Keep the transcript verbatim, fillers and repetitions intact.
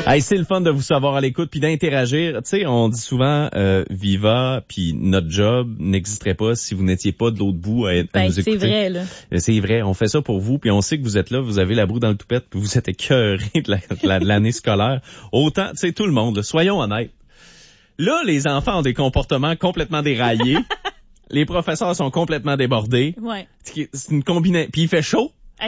Hey, c'est le fun de vous savoir à l'écoute puis d'interagir. Tu sais, on dit souvent euh, Viva puis notre job n'existerait pas si vous n'étiez pas de l'autre bout à, à Ben, nous c'est écouter. vrai, là. C'est vrai, on fait ça pour vous puis on sait que vous êtes là, vous avez la broue dans le toupette puis vous êtes écœurés de, la, de, la, de l'année scolaire. Autant, tu sais, tout le monde, là, soyons honnêtes. Là, les enfants ont des comportements complètement déraillés. Les professeurs sont complètement débordés. Ouais. C'est une combinaison. Puis il fait chaud.